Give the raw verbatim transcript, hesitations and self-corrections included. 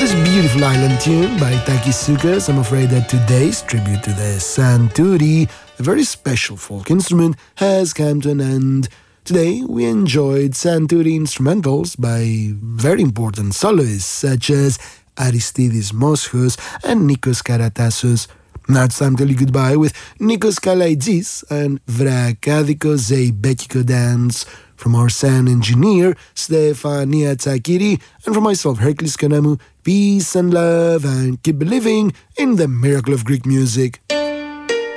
Beautiful Island tune by Takis Soukas. I'm afraid that today's tribute to the santuri, a very special folk instrument, has come to an end. Today we enjoyed santuri instrumentals by very important soloists such as Aristidis Moschos and Nikos Karatassos. Now it's time to tell you goodbye with Nikos Kalaidis and Vrakadiko Zeibekiko Dance. From our sound engineer, Stefania Tsakiri, and from myself, Hercules Kanamu, peace and love, and keep believing in the miracle of Greek music.